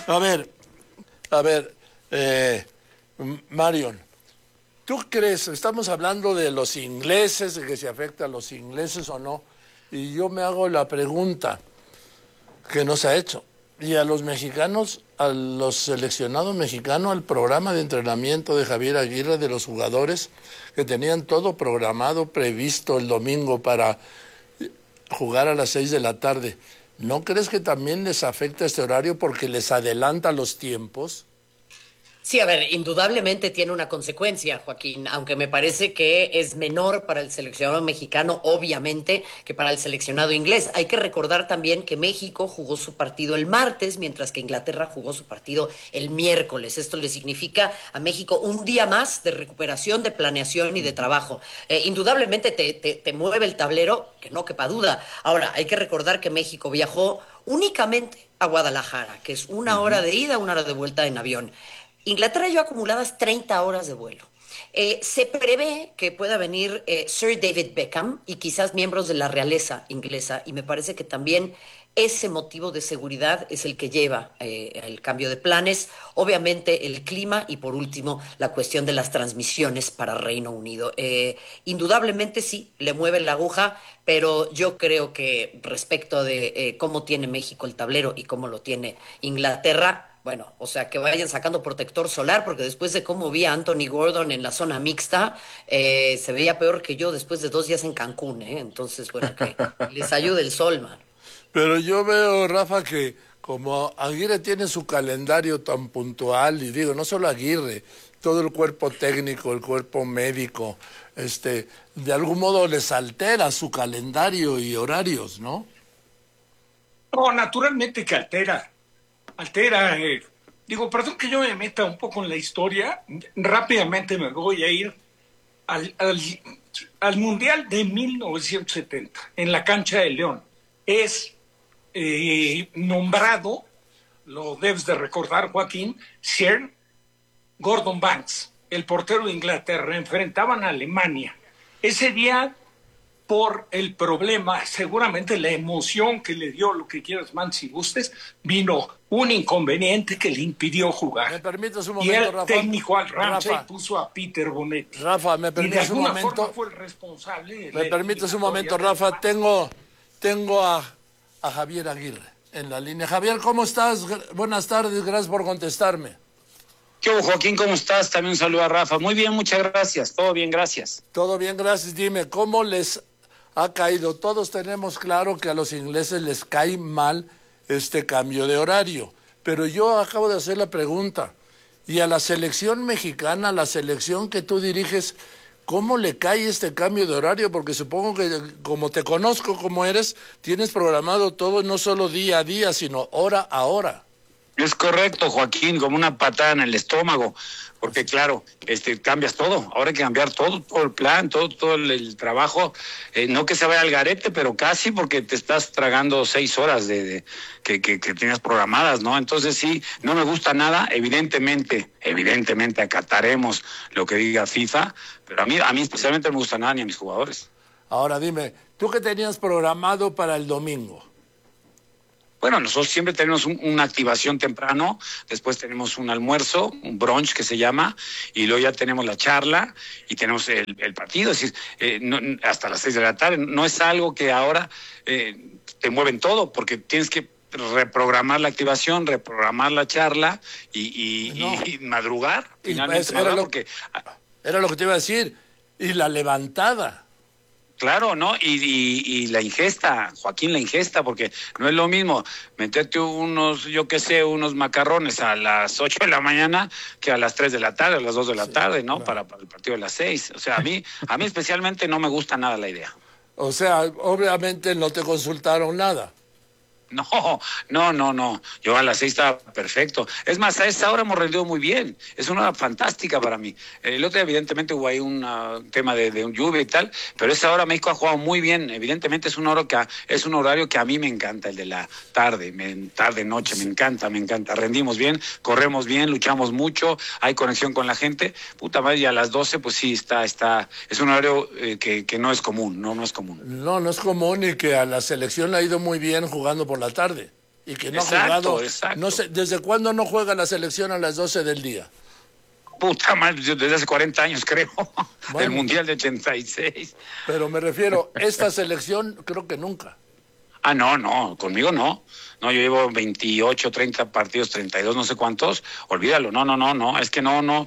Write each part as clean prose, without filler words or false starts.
A ver, a ver, Marion, ¿tú crees, estamos hablando de los ingleses, de que se afecta a los ingleses o no? Y yo me hago la pregunta que nos ha hecho. Y a los mexicanos, a los seleccionados mexicanos, al programa de entrenamiento de Javier Aguirre, de los jugadores que tenían todo programado, previsto el domingo para jugar a las 6 de la tarde, ¿no crees que también les afecta este horario porque les adelanta los tiempos? Sí, a ver, indudablemente tiene una consecuencia, Joaquín, aunque me parece que es menor para el seleccionado mexicano, obviamente, que para el seleccionado inglés. Hay que recordar también que México jugó su partido el martes, mientras que Inglaterra jugó su partido el miércoles. Esto le significa a México un día más de recuperación, de planeación y de trabajo. Indudablemente te mueve el tablero, que no quepa duda. Ahora, hay que recordar que México viajó únicamente a Guadalajara, que es una hora de ida, una hora de vuelta en avión. Inglaterra lleva acumuladas 30 horas de vuelo. Se prevé que pueda venir Sir David Beckham y quizás miembros de la realeza inglesa, y me parece que también ese motivo de seguridad es el que lleva el cambio de planes, obviamente el clima y por último la cuestión de las transmisiones para Reino Unido. Indudablemente sí, le mueve la aguja, pero yo creo que respecto de cómo tiene México el tablero y cómo lo tiene Inglaterra, bueno, o sea, que vayan sacando protector solar, porque después de cómo vi a Anthony Gordon en la zona mixta, se veía peor que yo después de 2 días en Cancún, ¿eh? Entonces, bueno, que les ayude el sol, man. Pero yo veo, Rafa, que como Aguirre tiene su calendario tan puntual, y digo, no solo Aguirre, todo el cuerpo técnico, el cuerpo médico, de algún modo les altera su calendario y horarios, ¿no? No, naturalmente que altera. Digo, perdón que yo me meta un poco en la historia, rápidamente me voy a ir al, al, al Mundial de 1970, en la cancha de León. Es nombrado, lo debes de recordar, Joaquín, Sir Gordon Banks, el portero de Inglaterra, enfrentaban a Alemania. Ese día, por el problema, seguramente la emoción que le dio, lo que quieras, man, si gustes, vino un inconveniente que le impidió ¿Me jugar. permites un Y momento, el Rafa? técnico al Ramsey Rafa, puso a Peter Bonetti. Rafa, ¿me Y de permites un alguna forma momento? fue el responsable de la ¿Me permites un momento, eliminatoria de Rafa? Alemania. Tengo a Javier Aguirre en la línea. Javier, ¿cómo estás? Buenas tardes, gracias por contestarme. ¿Qué hubo, Joaquín? ¿Cómo estás? También un saludo a Rafa. Muy bien, muchas gracias. Todo bien, gracias. Todo bien, gracias. Dime, ¿cómo les ha caído? Todos tenemos claro que a los ingleses les cae mal este cambio de horario, pero yo acabo de hacer la pregunta, y a la selección mexicana, a la selección que tú diriges, ¿cómo le cae este cambio de horario? Porque supongo que, como te conozco como eres, tienes programado todo no solo día a día, sino hora a hora. Es correcto, Joaquín, como una patada en el estómago, porque claro, cambias todo. Ahora hay que cambiar todo el plan, todo el trabajo. No que se vaya al garete, pero casi, porque te estás tragando 6 horas que tenías programadas, ¿no? Entonces sí, no me gusta nada. Evidentemente acataremos lo que diga FIFA, pero a mí especialmente no me gusta nada ni a mis jugadores. Ahora dime, ¿tú qué tenías programado para el domingo? Bueno, nosotros siempre tenemos una activación temprano, después tenemos un almuerzo, un brunch que se llama, y luego ya tenemos la charla y tenemos el partido. Es decir, hasta las 6 de la tarde. No es algo que ahora te mueven todo, porque tienes que reprogramar la activación, reprogramar la charla y madrugar, finalmente madrugar, porque... Era lo que te iba a decir, y la levantada. Claro, ¿no? Y la ingesta, Joaquín, la ingesta, porque no es lo mismo meterte unos macarrones a las 8 de la mañana que a las 3 de la tarde, a las 2 de la tarde, ¿no? Claro. Para el partido de las 6. O sea, a mí especialmente no me gusta nada la idea. O sea, obviamente no te consultaron nada. No. Yo a las 6 estaba perfecto. Es más, a esta hora hemos rendido muy bien. Es una hora fantástica para mí. El otro día, evidentemente, hubo ahí un tema de un lluvia y tal, pero esta hora México ha jugado muy bien. Evidentemente es un horario que a mí me encanta, el de la tarde-noche. Me encanta. Rendimos bien, corremos bien, luchamos mucho, hay conexión con la gente. Puta madre, y a las 12, pues sí, es un horario que no es común, no es común. No es común, y que a la selección le ha ido muy bien jugando por la tarde. y que no ha Exacto, jugado. exacto. No sé, ¿desde cuándo no juega la selección a las 12 del día? Puta madre, yo desde hace 40 años creo, Bueno. del Mundial de 86. Pero me refiero, esta selección creo que nunca. Ah, no, conmigo no. No, yo llevo 28, 30 partidos, 32, no sé cuántos. Olvídalo, no, es que no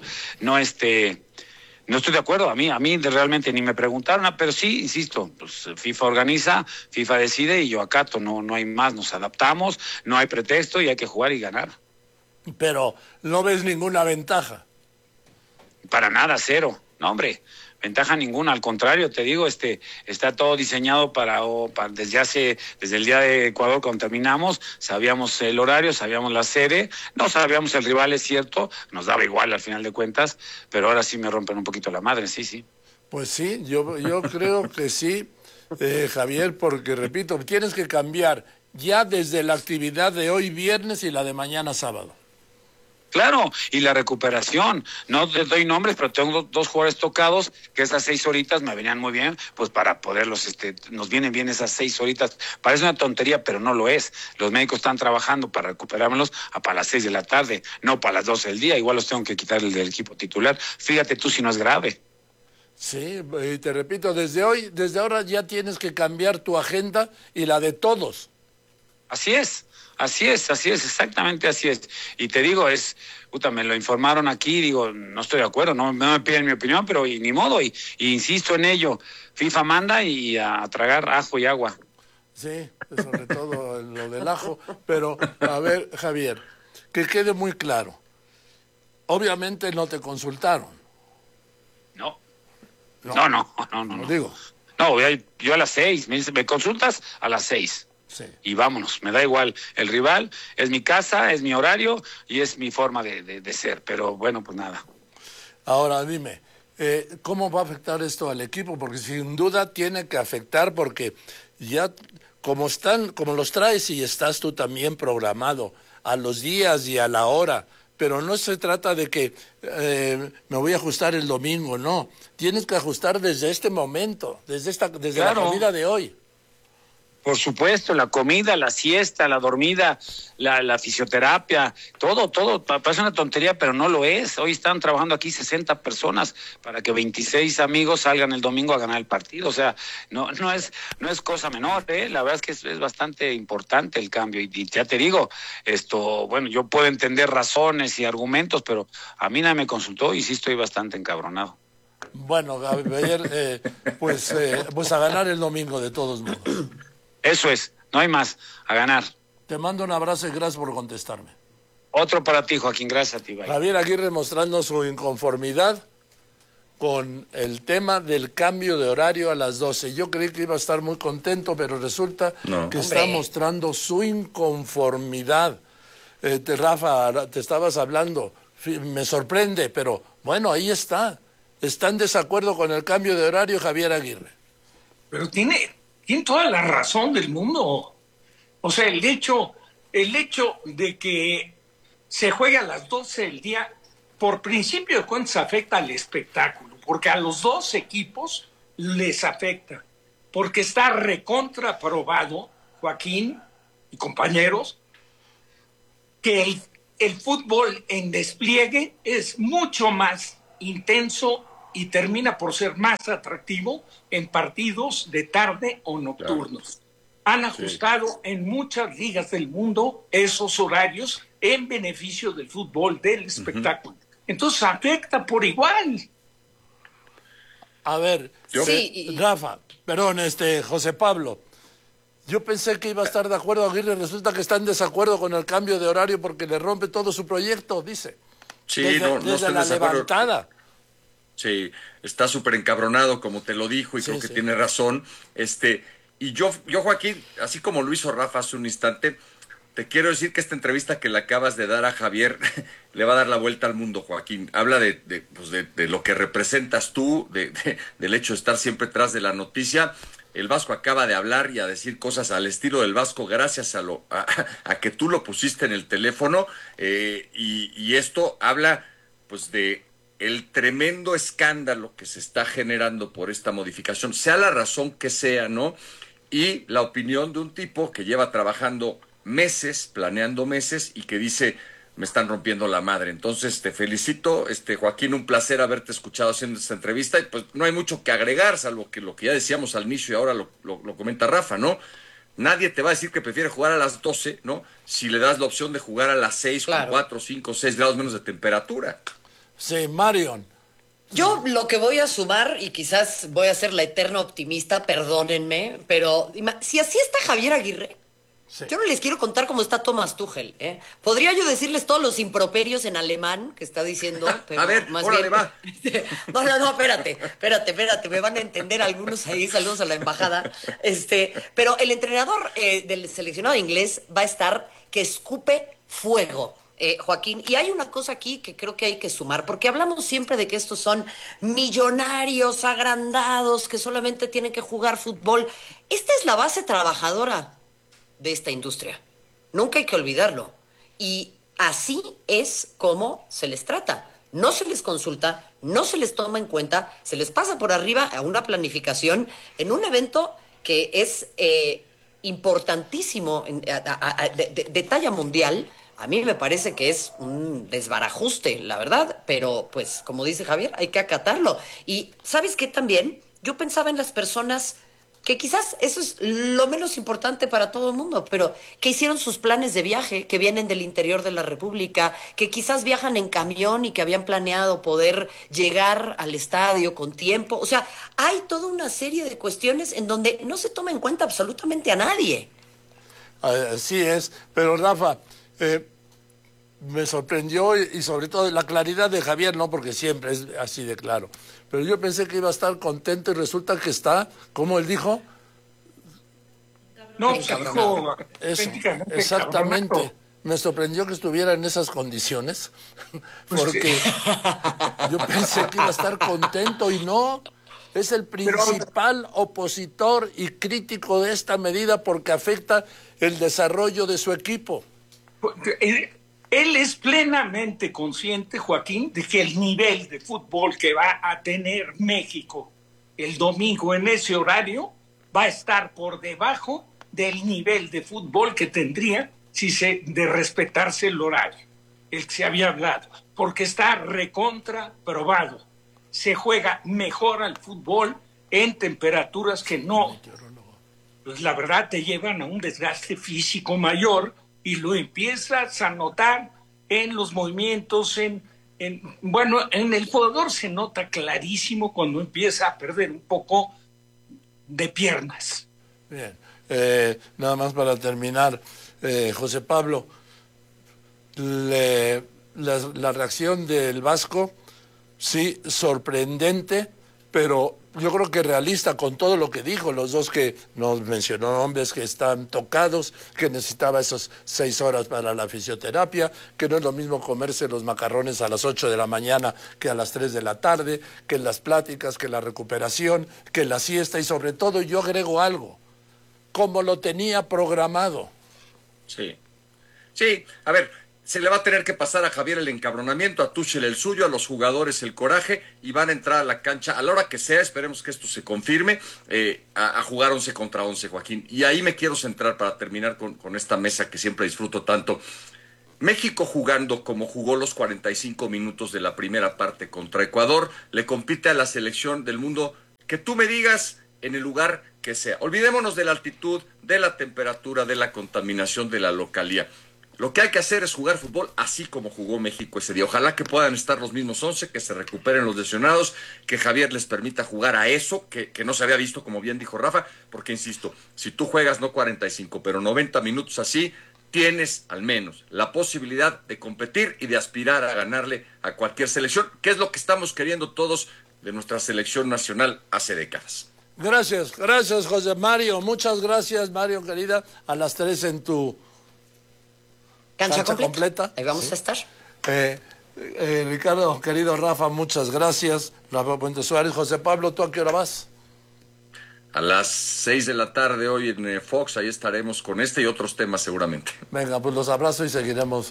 estoy de acuerdo. A mí realmente ni me preguntaron, pero sí, insisto, pues FIFA organiza, FIFA decide y yo acato, no hay más, nos adaptamos, no hay pretexto y hay que jugar y ganar. Pero no ves ninguna ventaja. Para nada, cero. No, hombre, ventaja ninguna, al contrario, te digo, está todo diseñado desde el día de Ecuador cuando terminamos, sabíamos el horario, sabíamos la sede, no sabíamos el rival, es cierto, nos daba igual al final de cuentas, pero ahora sí me rompen un poquito la madre, sí. Pues sí, yo creo que sí, Javier, porque repito, tienes que cambiar ya desde la actividad de hoy viernes y la de mañana sábado. Claro, y la recuperación, no te doy nombres, pero tengo dos jugadores tocados, que esas 6 horitas me venían muy bien, pues para poderlos, nos vienen bien esas 6 horitas. Parece una tontería, pero no lo es. Los médicos están trabajando para recuperármelos para las 6 de la tarde, no para las 12 del día, igual los tengo que quitar del equipo titular. Fíjate tú si no es grave. Sí, y te repito, desde ahora ya tienes que cambiar tu agenda y la de todos. Así es, exactamente así es. Y te digo, me lo informaron aquí, digo, no estoy de acuerdo, no me piden mi opinión, pero ni modo, y insisto en ello, FIFA manda y a tragar ajo y agua. Sí, sobre todo lo del ajo, pero a ver, Javier, que quede muy claro, obviamente no te consultaron. No. Lo digo. No, yo a las 6, me consultas a las 6. Sí. Y vámonos, me da igual, el rival es mi casa, es mi horario y es mi forma de ser, pero bueno, pues nada. Ahora dime, ¿cómo va a afectar esto al equipo? Porque sin duda tiene que afectar porque ya como los traes y estás tú también programado a los días y a la hora, pero no se trata de que me voy a ajustar el domingo, no, tienes que ajustar desde este momento, desde Claro. La comida de hoy. Por supuesto, la comida, la siesta, la dormida, la fisioterapia, todo, parece una tontería, pero no lo es. Hoy están trabajando aquí 60 personas para que 26 amigos salgan el domingo a ganar el partido. O sea, no es cosa menor, ¿eh? La verdad es que es bastante importante el cambio. Y ya te digo, yo puedo entender razones y argumentos, pero a mí nadie me consultó y sí estoy bastante encabronado. Bueno, Javier, pues a ganar el domingo de todos modos. Eso es, no hay más, a ganar. Te mando un abrazo y gracias por contestarme. Otro para ti, Joaquín, gracias a ti. Bye. Javier Aguirre mostrando su inconformidad con el tema del cambio de horario a las 12. Yo creí que iba a estar muy contento, pero resulta que está mostrando su inconformidad. Rafa, te estabas hablando, me sorprende, pero bueno, ahí está. Está en desacuerdo con el cambio de horario Javier Aguirre. Pero tiene toda la razón del mundo. O sea, el hecho de que se juegue a las 12 del día, por principio de cuentas afecta al espectáculo, porque a los dos equipos les afecta, porque está recontraprobado, Joaquín y compañeros, que el fútbol en despliegue es mucho más intenso y termina por ser más atractivo en partidos de tarde o nocturnos. Claro. Han ajustado en muchas ligas del mundo esos horarios en beneficio del fútbol, del espectáculo. Entonces afecta por igual. A ver, Rafa, perdón, José Pablo, yo pensé que iba a estar de acuerdo Aguirre, resulta que está en desacuerdo con el cambio de horario porque le rompe todo su proyecto, dice. Sí, desde la levantada. Sí, está súper encabronado, como te lo dijo, y creo que tiene razón. Y yo, Joaquín, así como lo hizo Rafa hace un instante, te quiero decir que esta entrevista que le acabas de dar a Javier le va a dar la vuelta al mundo, Joaquín. Habla de lo que representas tú, del hecho de estar siempre tras de la noticia. El Vasco acaba de hablar y a decir cosas al estilo del Vasco gracias a que tú lo pusiste en el teléfono, y esto habla pues de el tremendo escándalo que se está generando por esta modificación, sea la razón que sea, ¿no? Y la opinión de un tipo que lleva trabajando meses, planeando meses, y que dice, me están rompiendo la madre. Entonces, te felicito, Joaquín, un placer haberte escuchado haciendo esta entrevista, y pues no hay mucho que agregar, salvo que lo que ya decíamos al inicio y ahora lo comenta Rafa, ¿no? Nadie te va a decir que prefiere jugar a las 12, ¿no? Si le das la opción de jugar a las 6, claro, con 4, 5, 6 grados menos de temperatura. Sí, Marion. Yo lo que voy a sumar, y quizás voy a ser la eterna optimista, perdónenme, pero si así está Javier Aguirre, Sí. yo no les quiero contar cómo está Thomas Tuchel, ¿eh? Podría yo decirles todos los improperios en alemán que está diciendo, pero A ver, más órale, bien... va. No, espérate, me van a entender algunos ahí, saludos a la embajada. Pero el entrenador del seleccionado inglés va a estar que escupe fuego. Joaquín, y hay una cosa aquí que creo que hay que sumar, porque hablamos siempre de que estos son millonarios agrandados que solamente tienen que jugar fútbol. Esta es la base trabajadora de esta industria. Nunca hay que olvidarlo. Y así es como se les trata. No se les consulta, no se les toma en cuenta, se les pasa por arriba a una planificación en un evento que es importantísimo de talla mundial. A mí me parece que es un desbarajuste, la verdad, pero pues como dice Javier, hay que acatarlo. Y ¿sabes qué también? Yo pensaba en las personas que quizás eso es lo menos importante para todo el mundo, pero que hicieron sus planes de viaje, que vienen del interior de la República, que quizás viajan en camión y que habían planeado poder llegar al estadio con tiempo. O sea, hay toda una serie de cuestiones en donde no se toma en cuenta absolutamente a nadie. Así es, pero Rafa, me sorprendió y sobre todo la claridad de Javier, no porque siempre es así de claro, pero yo pensé que iba a estar contento y resulta que está, como él dijo, No, se dijo eso, auténticamente exactamente. encabronado. Me sorprendió que estuviera en esas condiciones, porque yo pensé que iba a estar contento y no. Es el principal opositor y crítico de esta medida porque afecta el desarrollo de su equipo. Él es plenamente consciente, Joaquín, de que el nivel de fútbol que va a tener México el domingo en ese horario va a estar por debajo del nivel de fútbol que tendría de respetarse el horario, el que se había hablado, porque está recontra probado. Se juega mejor al fútbol en temperaturas que no, pues la verdad te llevan a un desgaste físico mayor y lo empiezas a notar en los movimientos, en el jugador se nota clarísimo cuando empieza a perder un poco de piernas. Bien, nada más para terminar, José Pablo, la reacción del Vasco, sí, sorprendente, pero yo creo que realista con todo lo que dijo, los dos que nos mencionó, hombres que están tocados, que necesitaba esas 6 horas para la fisioterapia, que no es lo mismo comerse los macarrones a las 8 de la mañana que a las 3 de la tarde, que las pláticas, que la recuperación, que la siesta y sobre todo yo agrego algo, como lo tenía programado. Sí, a ver, se le va a tener que pasar a Javier el encabronamiento, a Tuchel el suyo, a los jugadores el coraje, y van a entrar a la cancha a la hora que sea, esperemos que esto se confirme, a jugar 11 contra 11, Joaquín. Y ahí me quiero centrar para terminar con esta mesa que siempre disfruto tanto. México jugando como jugó los 45 minutos de la primera parte contra Ecuador, le compite a la selección del mundo que tú me digas en el lugar que sea. Olvidémonos de la altitud, de la temperatura, de la contaminación, de la localía. Lo que hay que hacer es jugar fútbol así como jugó México ese día. Ojalá que puedan estar los mismos 11, que se recuperen los lesionados, que Javier les permita jugar a eso, que no se había visto, como bien dijo Rafa, porque insisto, si tú juegas no 45, pero 90 minutos así, tienes al menos la posibilidad de competir y de aspirar a ganarle a cualquier selección, que es lo que estamos queriendo todos de nuestra selección nacional hace décadas. Gracias, José Mario. Muchas gracias, Mario, querida. A las 3 en tu Cancha completa. Ahí vamos ¿sí? a estar. Ricardo, querido Rafa, muchas gracias. Rafa Puente Suárez. José Pablo, ¿tú a qué hora vas? A las 6 de la tarde hoy en Fox, ahí estaremos con este y otros temas seguramente. Venga, pues los abrazo y seguiremos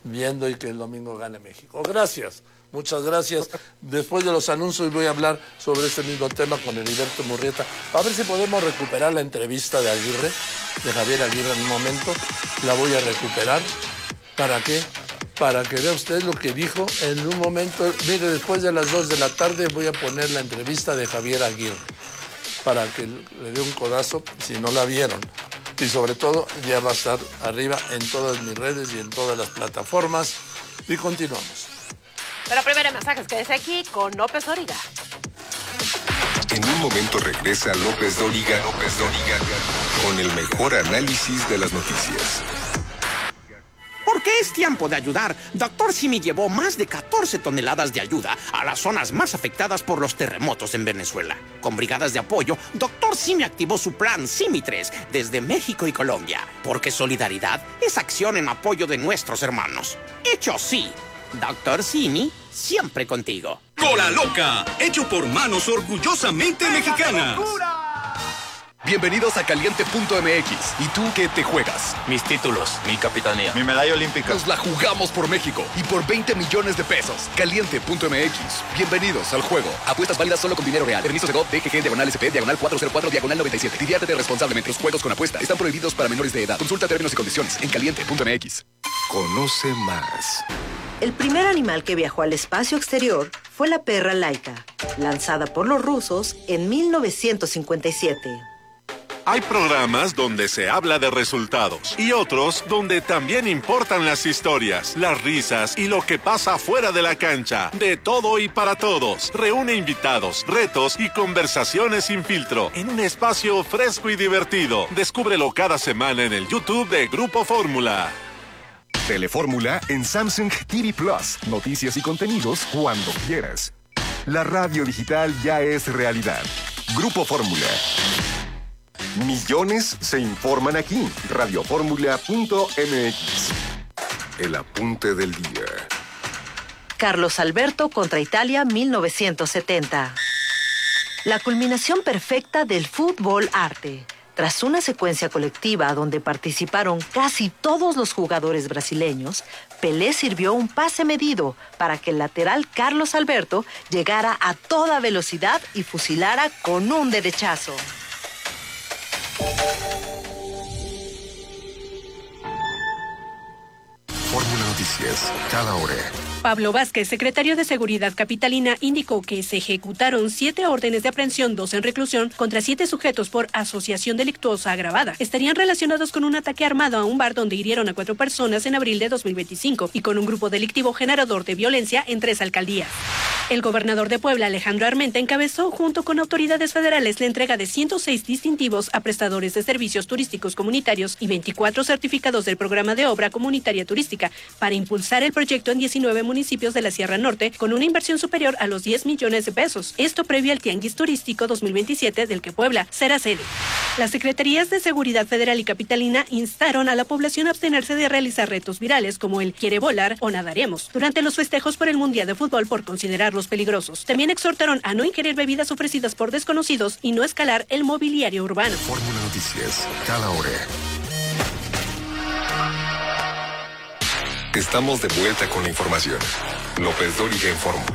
viendo y que el domingo gane México. Gracias, muchas gracias. Después de los anuncios voy a hablar sobre este mismo tema con Heriberto Murrieta. A ver si podemos recuperar la entrevista de Aguirre, de Javier Aguirre en un momento. La voy a recuperar. ¿Para qué? Para que vea usted lo que dijo en un momento. Mire, después de las 2 de la tarde voy a poner la entrevista de Javier Aguirre para que le dé un codazo si no la vieron. Y sobre todo ya va a estar arriba en todas mis redes y en todas las plataformas. Y continuamos. Pero primero mensajes, quédese aquí con López Dóriga. En un momento regresa López Dóriga con el mejor análisis de las noticias. Porque es tiempo de ayudar. Dr. Simi llevó más de 14 toneladas de ayuda a las zonas más afectadas por los terremotos en Venezuela. Con brigadas de apoyo, Dr. Simi activó su plan Simi 3 desde México y Colombia. Porque solidaridad es acción en apoyo de nuestros hermanos. Hecho sí, Dr. Simi siempre contigo. Cola Loca, hecho por manos orgullosamente mexicanas. Bienvenidos a Caliente.mx. ¿Y tú qué te juegas? Mis títulos, mi capitanía, mi medalla olímpica. Nos la jugamos por México y por 20 millones de pesos. Caliente.mx. Bienvenidos al juego. Apuestas válidas solo con dinero real. Permiso de GOV, DGG, /SP, /404, /97. Diviértete responsablemente. Los juegos con apuesta están prohibidos para menores de edad. Consulta términos y condiciones en Caliente.mx. Conoce más. El primer animal que viajó al espacio exterior fue la perra Laika, lanzada por los rusos en 1957. Hay programas donde se habla de resultados y otros donde también importan las historias, las risas y lo que pasa fuera de la cancha. De todo y para todos. Reúne invitados, retos y conversaciones sin filtro en un espacio fresco y divertido. Descúbrelo cada semana en el YouTube de Grupo Fórmula. Telefórmula en Samsung TV Plus. Noticias y contenidos cuando quieras. La radio digital ya es realidad. Grupo Fórmula. Millones se informan aquí. Radioformula.mx. El apunte del día. Carlos Alberto contra Italia 1970. La culminación perfecta del fútbol arte. Tras una secuencia colectiva donde participaron casi todos los jugadores brasileños, Pelé sirvió un pase medido para que el lateral Carlos Alberto llegara a toda velocidad y fusilara con un derechazo. Fórmula Noticias, cada hora. Pablo Vázquez, secretario de Seguridad Capitalina, indicó que se ejecutaron 7 órdenes de aprehensión, 2 en reclusión, contra 7 sujetos por asociación delictuosa agravada. Estarían relacionados con un ataque armado a un bar donde hirieron a 4 personas en abril de 2025 y con un grupo delictivo generador de violencia en 3 alcaldías. El gobernador de Puebla, Alejandro Armenta, encabezó junto con autoridades federales la entrega de 106 distintivos a prestadores de servicios turísticos comunitarios y 24 certificados del programa de obra comunitaria turística para impulsar el proyecto en 19 municipios de la Sierra Norte con una inversión superior a los 10 millones de pesos. Esto previo al Tianguis Turístico 2027 del que Puebla será sede. Las Secretarías de Seguridad Federal y Capitalina instaron a la población a abstenerse de realizar retos virales como el Quiere Volar o Nadaremos durante los festejos por el Mundial de Fútbol por considerarlos peligrosos. También exhortaron a no ingerir bebidas ofrecidas por desconocidos y no escalar el mobiliario urbano. Fórmula Noticias, cada hora. Estamos de vuelta con la información. López Dóriga en Fórmula.